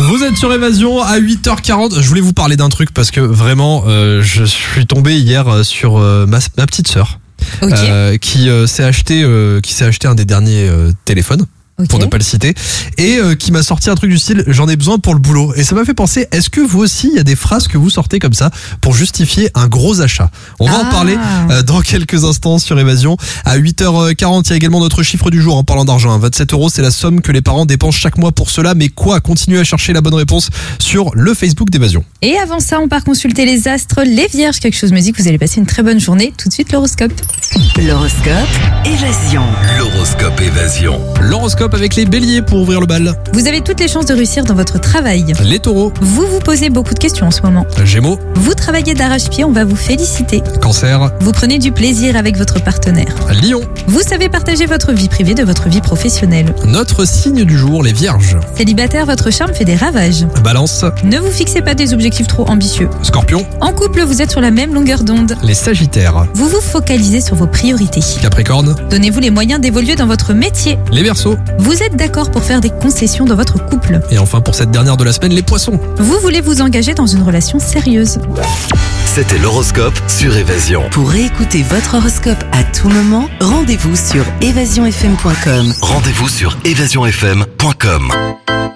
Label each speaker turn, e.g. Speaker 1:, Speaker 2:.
Speaker 1: Vous êtes sur Évasion à 8h40. Je voulais vous parler d'un truc parce que vraiment, je suis tombé hier sur ma petite sœur qui s'est acheté un des derniers téléphones. Pour ne pas le citer, et qui m'a sorti un truc du style j'en ai besoin pour le boulot, et ça m'a fait penser, est-ce que vous aussi il y a des phrases que vous sortez comme ça pour justifier un gros achat? On va en parler dans quelques instants sur Évasion. À 8h40, il y a également notre chiffre du jour en parlant d'argent, 27 €, c'est la somme que les parents dépensent chaque mois pour cela, mais quoi? Continuez à chercher la bonne réponse sur le Facebook d'Évasion.
Speaker 2: Et avant ça, on part consulter les astres, les vierges, quelque chose me dit que vous allez passer une très bonne journée. Tout de suite l'horoscope.
Speaker 3: L'horoscope Évasion.
Speaker 4: L'horoscope Évasion.
Speaker 1: L'horoscope avec les béliers pour ouvrir le bal.
Speaker 2: Vous avez toutes les chances de réussir dans votre travail.
Speaker 1: Les taureaux.
Speaker 2: Vous vous posez beaucoup de questions en ce moment.
Speaker 1: Gémeaux.
Speaker 2: Vous travaillez d'arrache-pied, on va vous féliciter.
Speaker 1: Cancer.
Speaker 2: Vous prenez du plaisir avec votre partenaire.
Speaker 1: Lion.
Speaker 2: Vous savez partager votre vie privée de votre vie professionnelle.
Speaker 1: Notre signe du jour, les vierges.
Speaker 2: Célibataire, votre charme fait des ravages.
Speaker 1: Balance.
Speaker 2: Ne vous fixez pas des objectifs trop ambitieux.
Speaker 1: Scorpion.
Speaker 2: En couple, vous êtes sur la même longueur d'onde.
Speaker 1: Les sagittaires.
Speaker 2: Vous vous focalisez sur vos priorités.
Speaker 1: Capricorne.
Speaker 2: Donnez-vous les moyens d'évoluer dans votre métier.
Speaker 1: Les verseaux.
Speaker 2: Vous êtes d'accord pour faire des concessions dans votre couple.
Speaker 1: Et enfin pour cette dernière de la semaine, les poissons.
Speaker 2: Vous voulez vous engager dans une relation sérieuse.
Speaker 4: C'était l'horoscope sur Évasion.
Speaker 3: Pour réécouter votre horoscope à tout moment, rendez-vous sur évasionfm.com.
Speaker 4: Rendez-vous sur évasionfm.com.